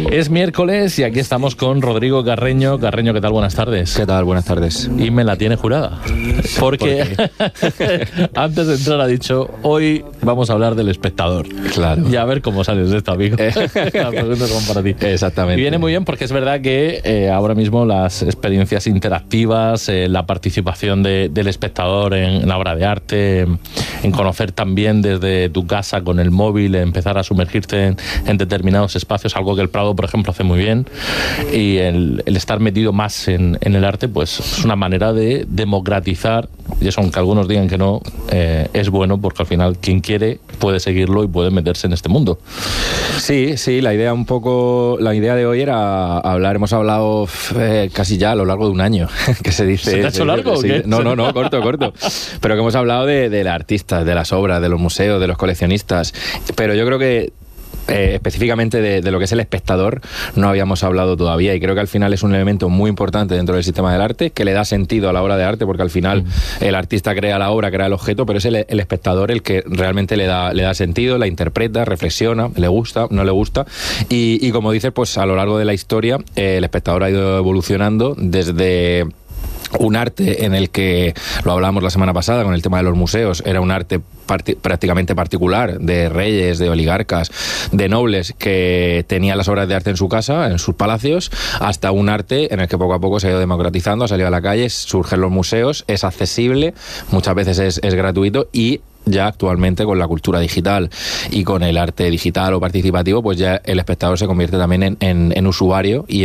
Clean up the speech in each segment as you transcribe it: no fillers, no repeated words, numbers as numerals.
Es miércoles y aquí estamos con Rodrigo Carreño. Carreño, ¿qué tal? Buenas tardes. ¿Qué tal? Buenas tardes. Y me la tiene jurada. Porque antes de entrar ha dicho, hoy vamos a hablar del espectador. Claro. Y a ver cómo sales de esto, amigo. La pregunta es como para ti. Exactamente. Y viene muy bien porque es verdad que ahora mismo las experiencias interactivas, la participación del espectador en la obra de arte, en conocer también desde tu casa con el móvil, empezar a sumergirte en determinados espacios, algo que el Prado, por ejemplo, hace muy bien, y el estar metido más en el arte, pues es una manera de democratizar, y eso, aunque algunos digan que no, es bueno porque al final quien quiere puede seguirlo y puede meterse en este mundo. Sí, la idea de hoy era hablar, hemos hablado casi ya a lo largo de un año, que se dice... ¿Se te ha hecho largo o qué? No, corto, pero que hemos hablado de artistas, de las obras, de los museos, de los coleccionistas, pero yo creo que específicamente de lo que es el espectador no habíamos hablado todavía, y creo que al final es un elemento muy importante dentro del sistema del arte, que le da sentido a la obra de arte, porque al final el artista crea la obra, crea el objeto, pero es el espectador el que realmente le da sentido, la interpreta, reflexiona, le gusta, no le gusta, y como dices, pues a lo largo de la historia el espectador ha ido evolucionando desde un arte en el que, lo hablábamos la semana pasada con el tema de los museos, era un arte prácticamente particular, de reyes, de oligarcas, de nobles que tenían las obras de arte en su casa, en sus palacios, hasta un arte en el que poco a poco se ha ido democratizando, ha salido a la calle, surgen los museos, es accesible, muchas veces es gratuito, y ya actualmente con la cultura digital y con el arte digital o participativo, pues ya el espectador se convierte también en usuario y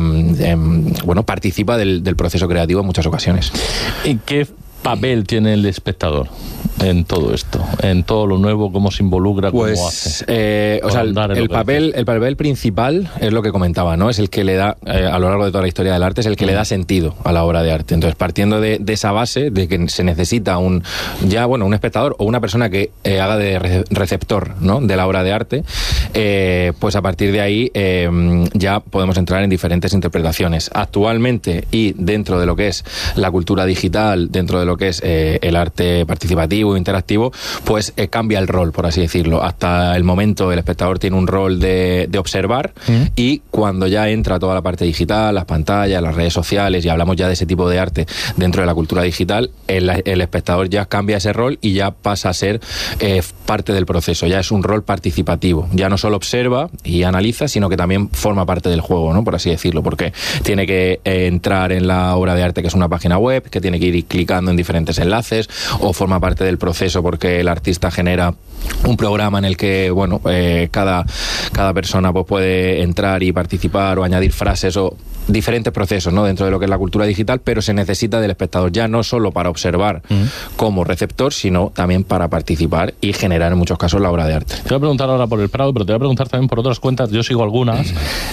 bueno, participa del proceso creativo en muchas ocasiones. ¿Y qué papel tiene el espectador en todo esto, en todo lo nuevo, cómo se involucra, cómo hace? El papel principal es lo que comentaba, ¿no? Es el que le da, a lo largo de toda la historia del arte, es el que le da sentido a la obra de arte. Entonces, partiendo de esa base, de que se necesita un espectador o una persona que haga de receptor, ¿no?, de la obra de arte, pues a partir de ahí ya podemos entrar en diferentes interpretaciones. Actualmente, y dentro de lo que es la cultura digital, dentro de lo que es el arte participativo, interactivo, pues cambia el rol, por así decirlo. Hasta el momento el espectador tiene un rol de observar, y cuando ya entra toda la parte digital, las pantallas, las redes sociales, y hablamos ya de ese tipo de arte dentro de la cultura digital, el espectador ya cambia ese rol y ya pasa a ser parte del proceso, ya es un rol participativo, ya no solo observa y analiza, sino que también forma parte del juego, ¿no?, por así decirlo, porque tiene que entrar en la obra de arte, que es una página web, que tiene que ir clicando en diferentes enlaces, o forma parte del proceso porque el artista genera un programa en el que, bueno, cada persona pues puede entrar y participar o añadir frases o diferentes procesos, ¿no?, dentro de lo que es la cultura digital, pero se necesita del espectador ya no solo para observar como receptor, sino también para participar y generar en muchos casos la obra de arte. Te voy a preguntar ahora por el Prado, pero te voy a preguntar también por otras cuentas, yo sigo algunas,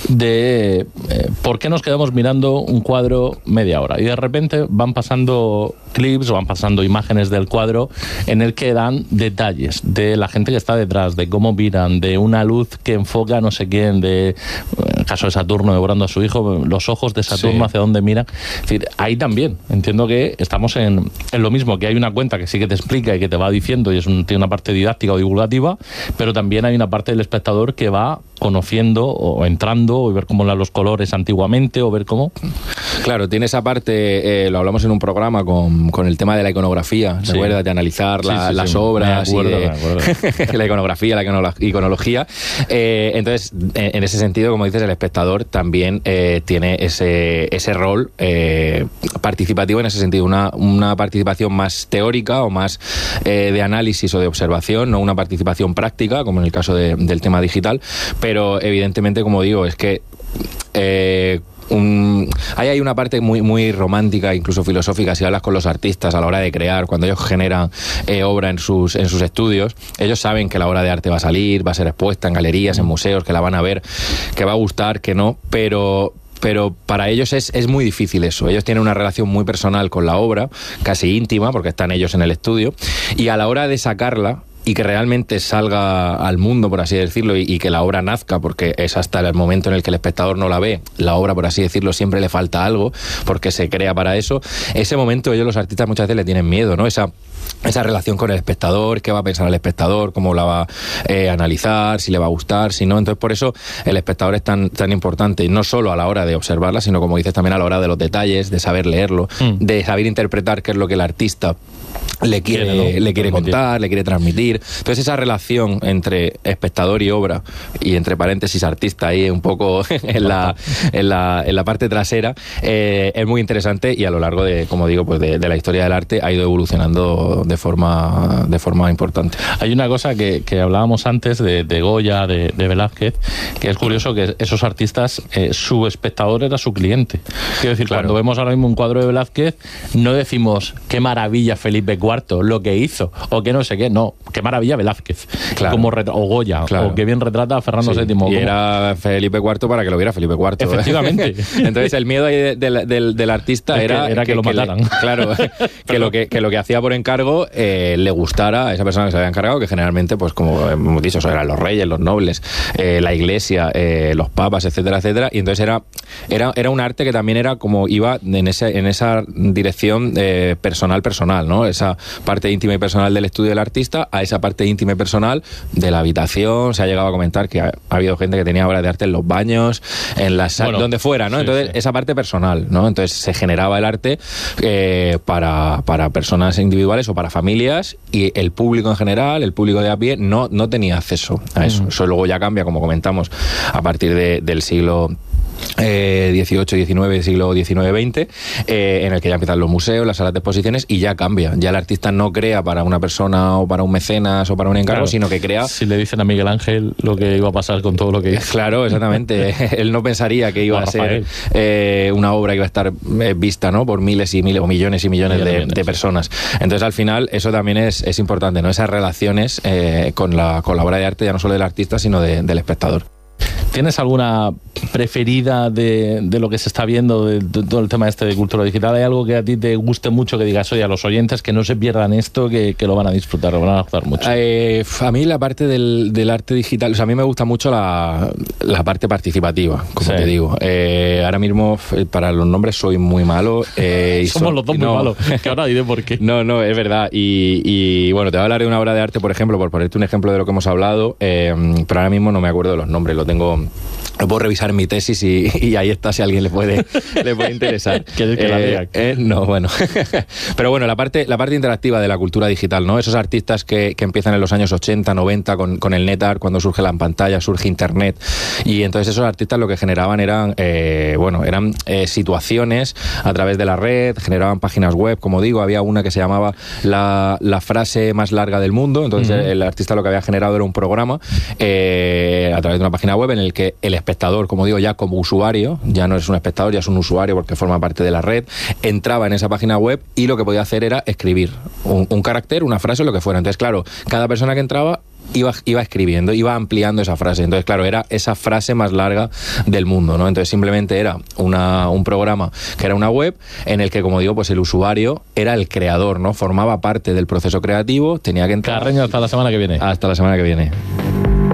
de por qué nos quedamos mirando un cuadro media hora y de repente van pasando clips o van pasando imágenes del cuadro en el que dan detalles de la gente que está detrás, de cómo miran, de una luz que enfoca a no sé quién, en el caso de Saturno devorando a su hijo, los ojos de Saturno hacia dónde miran. Es decir, ahí también entiendo que estamos en lo mismo, que hay una cuenta que sí que te explica y que te va diciendo, y tiene una parte didáctica o divulgativa, pero también hay una parte del espectador que va conociendo o entrando, o ver cómo eran los colores antiguamente, o ver cómo... Claro, tiene esa parte, lo hablamos en un programa con el tema de la iconografía, ¿te acuerdas? De analizar las obras, me acuerdo. La iconografía, la iconología. Entonces, en ese sentido, como dices, el espectador también tiene ese rol participativo, en ese sentido, una participación más teórica o más de análisis o de observación, no una participación práctica, como en el caso del tema digital, pero evidentemente, como digo, es que ahí hay una parte muy, muy romántica, incluso filosófica, si hablas con los artistas a la hora de crear, cuando ellos generan obra en sus estudios, ellos saben que la obra de arte va a salir, va a ser expuesta en galerías, en museos, que la van a ver, que va a gustar, que no, pero para ellos es muy difícil eso. Ellos tienen una relación muy personal con la obra, casi íntima, porque están ellos en el estudio, y a la hora de sacarla, y que realmente salga al mundo, por así decirlo, y que la obra nazca, porque es hasta el momento en el que el espectador no la ve, la obra, por así decirlo, siempre le falta algo, porque se crea para eso. Ese momento ellos, los artistas, muchas veces le tienen miedo, ¿no? Esa relación con el espectador, qué va a pensar el espectador, cómo la va a analizar, si le va a gustar, si no. Entonces, por eso el espectador es tan importante, no solo a la hora de observarla, sino, como dices, también a la hora de los detalles, de saber leerlo, de saber interpretar qué es lo que el artista le quiere contar, le quiere transmitir. Entonces, esa relación entre espectador y obra, y entre paréntesis artista ahí un poco en la parte trasera, es muy interesante, y a lo largo de, como digo, pues de la historia del arte ha ido evolucionando de forma importante. Hay una cosa que hablábamos antes de Goya, de Velázquez, que es curioso, que esos artistas, su espectador era su cliente. Quiero decir, claro, cuando vemos ahora mismo un cuadro de Velázquez, no decimos qué maravilla Felipe IV, lo que hizo, o que no sé qué, no, qué maravilla Velázquez, claro, o Goya, claro, o qué bien retrata a Fernando VII. Y era Felipe IV para que lo viera Felipe IV. Efectivamente. Entonces, el miedo ahí del artista era que lo mataran. Claro, que lo que hacía por encargo le gustara a esa persona que se había encargado, que generalmente, pues como hemos dicho, eran los reyes, los nobles, la iglesia, los papas, etcétera, etcétera. Y entonces era un arte que también era como iba en esa dirección personal, ¿no? Esa parte íntima y personal del estudio del artista a esa parte íntima y personal de la habitación. Se ha llegado a comentar que ha habido gente que tenía obras de arte en los baños, en las donde fuera, ¿no? Entonces, esa parte personal, ¿no? Entonces, se generaba el arte para personas individuales o para familias, y el público en general, el público de a pie, no tenía acceso a eso. Eso luego ya cambia, como comentamos, a partir del siglo XVIII, XIX, siglo XIX-XX, en el que ya empiezan los museos, las salas de exposiciones, y ya cambia. Ya el artista no crea para una persona o para un mecenas o para un encargo, claro, sino que crea... Si le dicen a Miguel Ángel lo que iba a pasar con todo lo que hizo. Claro, exactamente. Él no pensaría que iba a ser una obra que iba a estar vista, ¿no?, por miles y miles o millones y millones de personas. Entonces, al final, eso también es importante, ¿no? Esas relaciones con la obra de arte, ya no solo del artista, sino del espectador. ¿Tienes alguna preferida de lo que se está viendo, de todo el tema de cultura digital? ¿Hay algo que a ti te guste mucho, que digas, oye, a los oyentes que no se pierdan esto, que lo van a disfrutar, lo van a gustar mucho? A mí la parte del arte digital, o sea, a mí me gusta mucho la parte como te digo. Ahora mismo, para los nombres soy muy malo. Somos los dos muy malos, que ahora diré por qué. No, es verdad. Y bueno, te voy a hablar de una obra de arte, por ejemplo, por ponerte un ejemplo de lo que hemos hablado, pero ahora mismo no me acuerdo de los nombres, lo puedo revisar en mi tesis y ahí está, si a alguien le puede interesar. ¿Quieres que la lea? No, bueno. Pero bueno, la parte interactiva de la cultura digital, ¿no? Esos artistas que empiezan en los años 80, 90 con el NetArt, cuando surge la pantalla, surge Internet, y entonces esos artistas lo que generaban eran situaciones a través de la red, generaban páginas web, como digo, había una que se llamaba la frase más larga del mundo. Entonces el artista lo que había generado era un programa a través de una página web en el que el espectador, como digo, ya como usuario, ya no es un espectador, ya es un usuario porque forma parte de la red, entraba en esa página web y lo que podía hacer era escribir un carácter, una frase, lo que fuera. Entonces, claro, cada persona que entraba iba escribiendo, iba ampliando esa frase. Entonces, claro, era esa frase más larga del mundo, ¿no? Entonces, simplemente era un programa que era una web en el que, como digo, pues el usuario era el creador, ¿no? Formaba parte del proceso creativo, tenía que entrar... Carreño, hasta la semana que viene. Hasta la semana que viene.